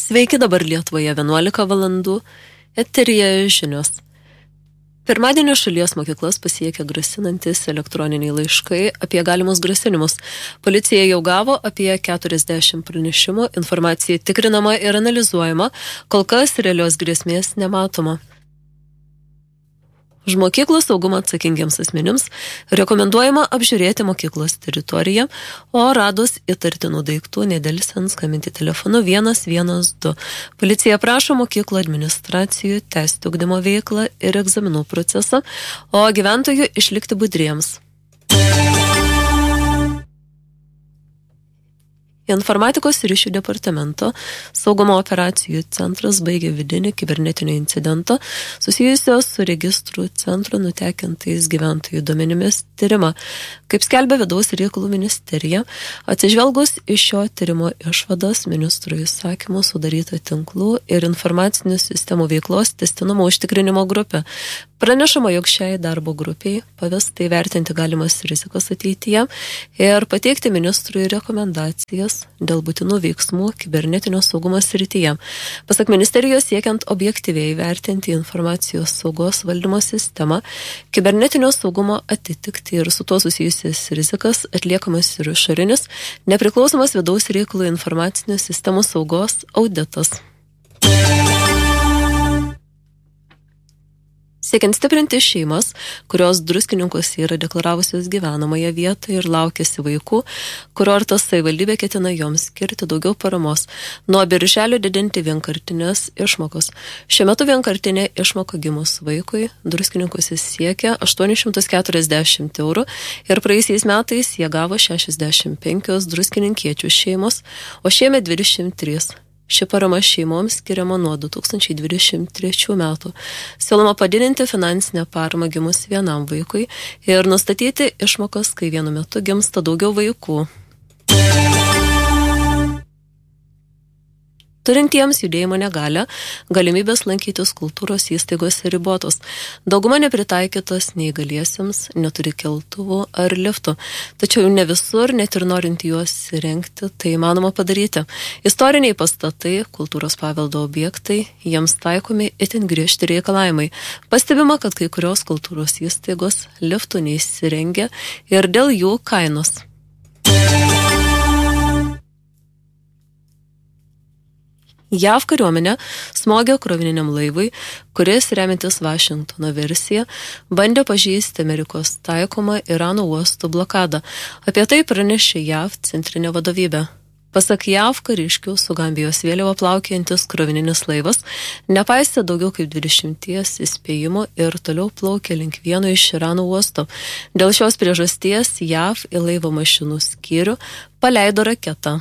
Sveiki, dabar Lietuvoje 11 valandų, eteryje žinios. Pirmadienio šalies mokyklas pasiekė grasinantis elektroniniai laiškai apie galimus grasinimus. Policija jau gavo apie 40 pranešimų, informacija tikrinama ir analizuojama, kol kas realios grėsmės nematoma. Už mokyklos saugumą atsakingiems asmenims rekomenduojama apžiūrėti mokyklos teritoriją, o radus įtartinų daiktų nedelsiant skambinti telefonu 112. Policija prašo mokyklų administracijų tęsti ugdymo veiklą ir egzaminų procesą, o gyventojų išlikti budriems. Informatikos ryšių departamento saugumo operacijų centras baigė vidinį kibernetinio incidento susijusio su registrų centro nutekintais gyventojų duomenimis tyrimą. Kaip skelbia Vidaus reikalų ministerija, atsižvelgus iš šio tyrimo išvadas ministrų įsakymų sudaryta tinklų ir informacinių sistemų veiklos tęstinumo užtikrinimo grupė. Pranešama, jog šiai darbo grupiai pavesta įvertinti galimas rizikas ateityje ir pateikti ministrui rekomendacijas dėl būtinų veiksmų kibernetinio saugumo srityje. Pasak ministerijos, siekiant objektyviai įvertinti informacijos saugos valdymo sistemą, kibernetinio saugumo atitikti ir su tuo susijusias rizikas atliekamas ir išorinis, nepriklausomas Vidaus reikalų informacinės sistemų saugos auditas. Siekiant stiprinti šeimas, kurios Druskininkuose yra deklaravusios gyvenamąją vietą ir laukiasi vaikų, kurortas savivaldybė ketina joms skirti daugiau paramos. Nuo birželio didinti vienkartinės išmokos. Šiuo metu vienkartinė išmoka gimus vaikui Druskininkuose siekia 840 eurų ir praėjusiais metais jie gavo 65 druskininkiečių šeimos, o šiemet 23. Ši parama šeimoms skiriama nuo 2023 metų. Siūloma padidinti finansinę paramą gimus vienam vaikui ir nustatyti išmokas, kai vienu metu gimsta daugiau vaikų. Turintiems judėjimo negalią, galimybės lankytis kultūros įstaigose ribotos. Dauguma nepritaikytos neįgaliesiems, neturi keltuvų ar liftų. Tačiau ne visur, net ir norint juos įrengti, tai įmanoma padaryti. Istoriniai pastatai, kultūros paveldo objektai, jiems taikomi itin griežti reikalavimai. Pastebima, kad kai kurios kultūros įstaigos liftų neįsirengia ir dėl jų kainos. JAV kariuomenė smogė krovininiam laivui, kuris, remiantis Vašingtono versiją, bandė pažeisti Amerikos taikomą Irano uostų blokadą. Apie tai pranešė JAV centrinė vadovybė. Pasak JAV kariškių, su Gambijos vėliava plaukiantis krovininis laivas nepaisė daugiau kaip 20 įspėjimų ir toliau plaukė link vieno iš Irano uostų. Dėl šios priežasties JAV į laivo mašinų skyrių paleido raketą.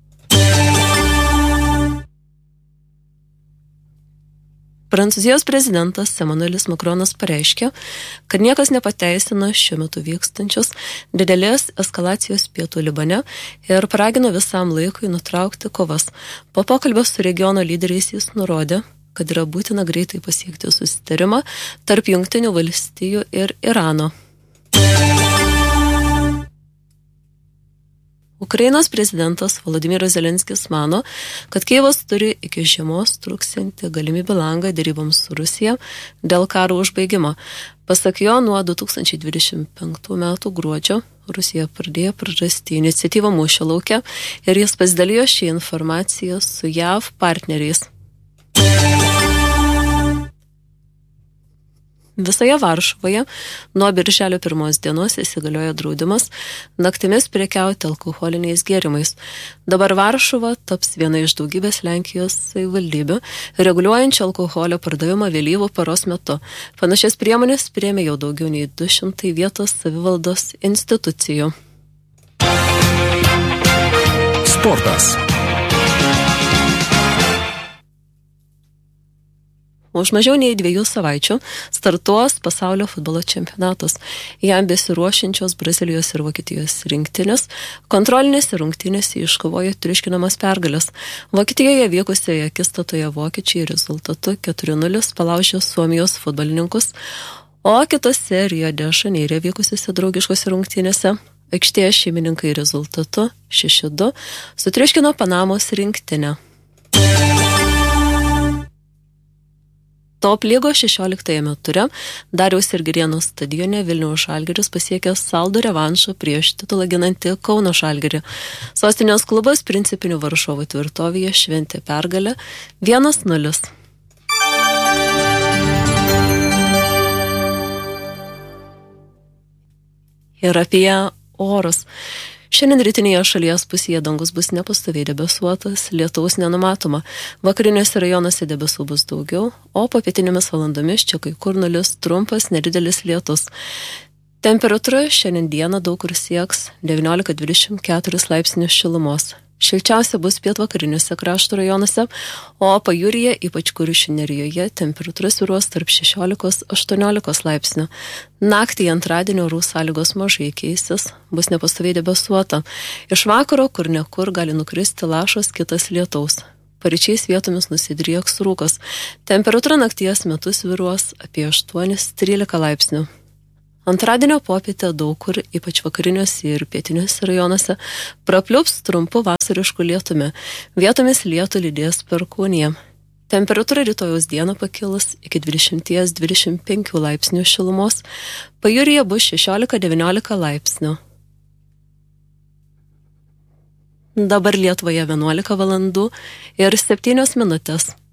Prancūzijos prezidentas Emmanuelis Macronas pareiškė, kad niekas nepateisina šiuo metu vykstančios didelės eskalacijos pietų Libane ir paragino visam laikui nutraukti kovas. Po pokalbio su regiono lyderiais jis nurodė, kad yra būtina greitai pasiekti susitarimą tarp Jungtinių valstijų ir Irano. Ukrainos prezidentas Volodymyras Zelenskis mano, kad Kijevas turi iki žiemos truksiantį galimybių langą deryboms su Rusija dėl karo užbaigimo. Pasak jo, nuo 2025 metų gruodžio Rusija pradėjo prarasti iniciatyvą mūšio lauke ir jis pasidalijo šią informaciją su JAV partneriais. Visoje Varšuvoje nuo birželio 1 dienos įsigaliojo draudimas naktimis prekiauti alkoholiniais gėrimais. Dabar Varšuva taps viena iš daugybės Lenkijos savivaldybių, reguliuojančių alkoholio pardavimą vėlyvų paros metu. Panašias priemonės priėmė jau daugiau nei 200 vietos savivaldos institucijų. Sportas. Už mažiau nei 2 savaičių startuos pasaulio futbolo čempionatas. Jam besiruošiančios Brazilijos ir Vokietijos rinktinės kontrolinėse rungtynėse iškovojo triuškinamas pergalės. Vokietijoje vykusioje akistatoje vokiečiai rezultatu 4-0 palaužė Suomijos futbolininkus, o kitose Rio de Žaneire vykusiose draugiškose rungtynėse aikštėje šeimininkai rezultatu 6-2 sutriuškino Panamos rinktinę. Top lygos 16 ture Dariaus ir Girėno stadione Vilniaus Žalgiris pasiekė saldų revanšą prieš titulą ginantį Kauno Žalgirį. Sostinės klubas principinių varžovų tvirtovėje šventė pergalę 1-0. Ir apie orus. Šiandien rytinėje šalies pusėje dangus bus nepastoviai debesuotas, lietaus nenumatoma. Vakariniuose rajonuose debesų bus daugiau, o popietinėmis valandomis čia kai kur nulis trumpas, nedidelis lietus. Temperatūra šiandien dieną daug kur sieks 19-24 laipsnius šilumos. Šilčiausia bus pietvakariniuose krašto rajonuose, o pajūryje, ypač Kuršių nerijoje, temperatūra svyruos tarp 16-18 laipsnių. Naktį antradienio orų sąlygos mažai keisis, bus nepastoviai debesuota. Iš vakaro, kur nekur, gali nukristi lašas, kitas lietaus. Paryčiais vietomis nusidrieks rūkas. Temperatūra nakties metu svyruos apie 8-13 laipsnių. Antradienio popietę daug kur, ypač vakariniuose ir pietiniuose rajonuose, prapliups trumpu vasarišku lietumi. Vietomis lietų lydės perkūnija. Temperatūra rytojaus dieną pakilus iki 20-25 laipsnių šilumos, pajūryje bus 16-19 laipsnių. Dabar Lietuvoje 11 valandų ir 7 minutės.